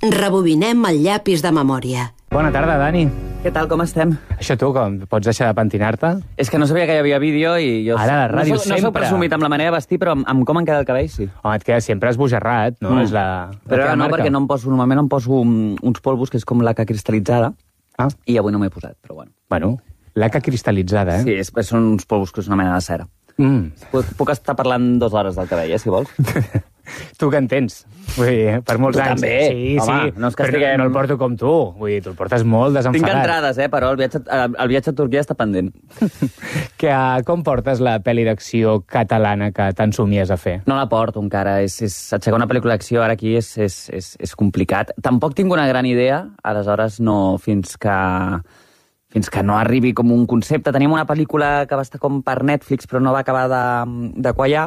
Rebobinem el llapis de memòria. Bona tarda, Dani. Què tal, com estem? Això tu, com? Pots deixar de pentinar-te? És que no sabia que hi havia vídeo i jo... Ara, la ràdio, no soc presumit amb la manera de vestir, però amb com em queda el cabell, sí. Home, et queda sempre esbojarrat, no? És però ara no, perquè no em poso... Normalment em poso uns polvos, que és com laca cristal·litzada, i avui no m'he posat, però bueno. Bueno, laca cristal·litzada, eh? Sí, són uns polvos que és una mena de cera. Puc estar parlant 2 hores del cabell, si vols. Tu que en tens? Vull dir, per molts anys. També. Sí, home, sí. No és que però no el porto com tu. Vull dir, tu el portes molt desenfadat. Tinc entrades, però el viatge a Turquia està pendent. Com portes la pel·li d'acció catalana que tant somies a fer? No la porto encara. Aixecar una pel·lícula d'acció ara aquí és complicat. Tampoc tinc una gran idea, aleshores no, fins que no arribi com un concepte. Tenim una pel·lícula que va estar com per Netflix, però no va acabar de quallar,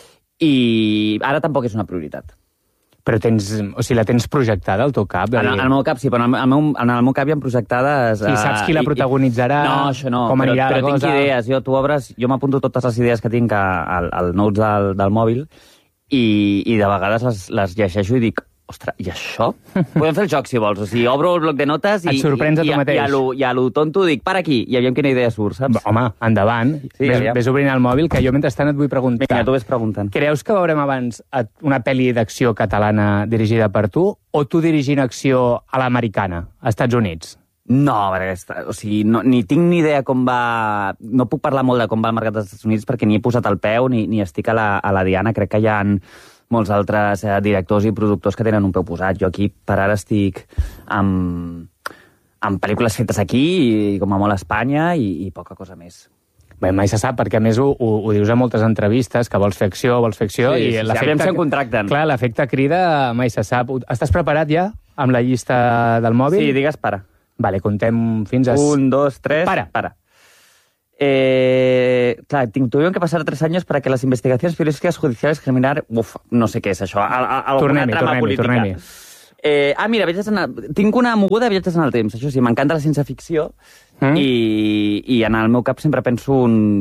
i ara tampoc és una prioritat. Però la tens projectada al teu cap? En el meu cap sí, però en el meu cap hi ha projectades... I saps qui la protagonitzarà? No, això no, com anirà però la cosa? tinc idees. Jo m'apunto totes les idees que tinc al notes del mòbil i de vegades les llegeixo i dic, ostres, i això? Podem fer el joc, si vols. O sigui, obro el bloc de notes et sorprens a tu mateix. I a lo tonto dic, para aquí, i aviam quina idea surt, saps? Home, endavant. Sí, ves obrint el mòbil, que jo mentrestant et vull preguntar. Vinga, tu ves preguntant. Creus que veurem abans una pel·li d'acció catalana dirigida per tu, o tu dirigint acció a l'americana, als Estats Units? No, o sigui, ni tinc ni idea com va... No puc parlar molt de com va el mercat dels Estats Units perquè ni he posat el peu ni estic a la diana. Crec que hi ha molts altres directors i productors que tenen un peu posat. Jo aquí, per ara, estic amb pel·lícules fetes aquí, i com a molt a Espanya, i poca cosa més. Bé, mai se sap, perquè a més ho dius a moltes entrevistes, que vols fer acció, sí, i l'efecte... aviam si em contracten. Clar, l'efecte crida mai se sap. Estàs preparat ja amb la llista del mòbil? Sí, digues para. Vale, contem fins a... 1, 2, 3... Para. Claro, tuvieron que pasar 3 años para que las investigaciones periodísticas judiciales criminales... no sé què és això. Alguna trama política. Mira, tinc una moguda de viatges en el temps. Això sí, m'encanta la ciència-ficció i en el meu cap sempre penso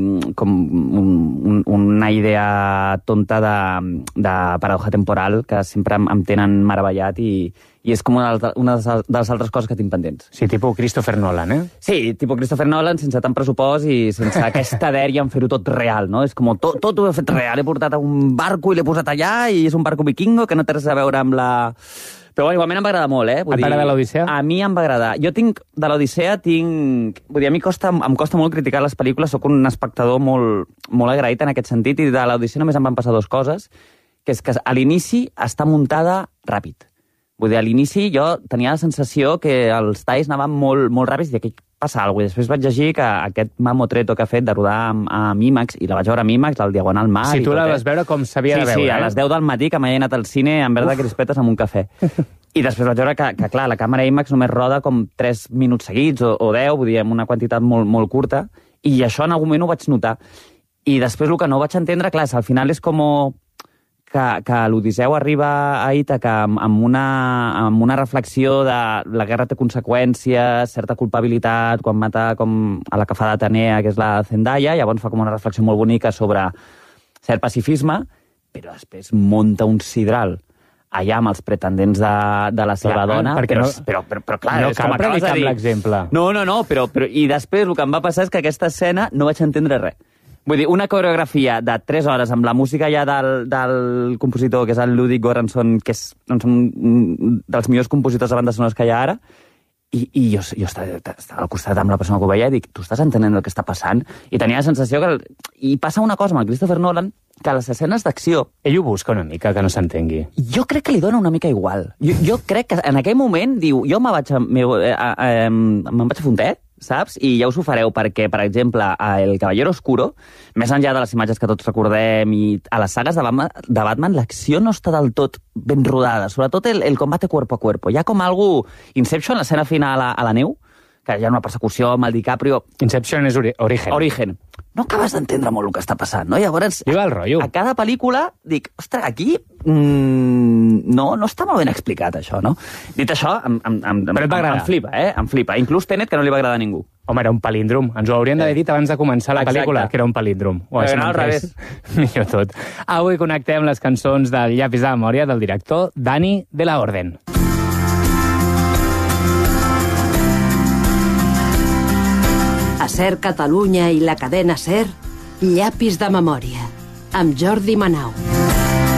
una idea tonta de paradoja temporal que sempre em tenen meravellat i és com una de les altres coses que tinc pendents. Sí, tipus Christopher Nolan, eh? Sí, tipus Christopher Nolan, sense tant pressupost i sense aquesta dèria en fer-ho tot real, no? És com tot ho he fet real. He portat a un barco i l'he posat allà i és un barco vikingo que no té res a veure amb la... Però bueno, igualment em va agradar molt, eh? Et va agradar l'Odissea? A mi em va agradar. Jo de l'Odissea Vull dir, a mi em costa molt criticar les pel·lícules, sóc un espectador molt agraït en aquest sentit, i de l'Odissea només em van passar 2 coses, que és que a l'inici està muntada ràpid. Vull dir, a l'inici jo tenia la sensació que els talls anaven molt ràpids i aquí passa alguna cosa. I després vaig llegir que aquest mamotreto que ha fet de rodar amb IMAX, i la vaig veure amb IMAX, al Diagonal Mar... Si tu la vas veure com s'havia de veure, Sí, a les 10 del matí, que m'he anat al cine en verda crispetes amb un cafè. I després vaig veure que, clar, la càmera IMAX només roda com 3 minuts seguits o 10, vull dir, amb una quantitat molt curta, i això en algun moment ho vaig notar. I després el que no vaig entendre, clar, al final és com... que l'Odisseu arriba a Ítaca amb una reflexió de la guerra té conseqüències, certa culpabilitat, quan mata com a la que fa d'Atenea, que és la Zendaya, llavors fa com una reflexió molt bonica sobre cert pacifisme, però després monta un sidral allà amb els pretendents de la seva dona, però clar, no cal predicar amb l'exemple. No, però i després el que em va passar és que aquesta escena no vaig entendre res. Vull dir, una coreografia de 3 hores amb la música ja del compositor, que és el Ludwig Göransson, que és un dels millors compositors de bandes sonores que hi ha ara, i jo estava al costat amb la persona que ho veia i dic, tu estàs entenent el que està passant? I tenia la sensació que... I passa una cosa amb el Christopher Nolan, que a les escenes d'acció... Ell ho busca una mica, que no s'entengui. Jo crec que li dona una mica igual. Jo crec que en aquell moment diu, jo me'n vaig a fontet, saps? I ja us ho fareu perquè, per exemple, a El Caballero Oscuro, més enllà de les imatges que tots recordem, i a les sagues de Batman, l'acció no està del tot ben rodada, sobretot el combate cuerpo a cuerpo. Hi ha com algú... Inception, l'escena final a la neu, que hi ha una persecució amb el DiCaprio... Inception és Origen. No acabes d'entendre molt el que està passant, no? Llavors, Viva el rotllo. A cada pel·lícula dic, ostres, aquí no està molt ben explicat, això, no? Dit això, em flipa, em flipa. Inclús Tenet, que no li va agradar a ningú. Home, era un palíndrom. Ens ho haurien d'haver dit abans de començar la pel·lícula, que era un palíndrom. Però no, al revés. Millor tot. Avui connectem les cançons del Llapis de Memòria del director Dani de la Orden. SER Catalunya i la cadena SER, Llapis de memòria, amb Jordi Manau.